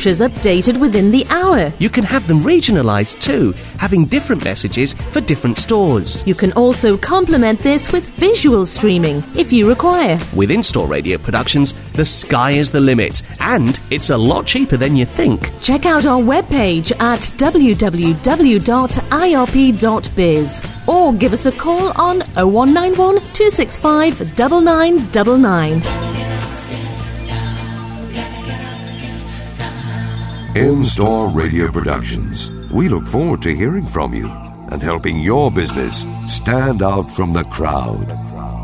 is updated within the hour. You can have them regionalised too, having different messages for different stores. You can also complement this with visual streaming if you require. With in-store radio productions, the sky is the limit, and it's a lot cheaper than you think. Check out our webpage at www.iop.biz or give us a call on 0191 265 9999. In-store radio productions. We look forward to hearing from you and helping your business stand out from the crowd.